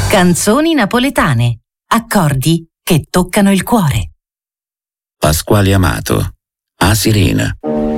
Canzoni napoletane. Accordi che toccano il cuore. Pasquale Amato. A Sirena.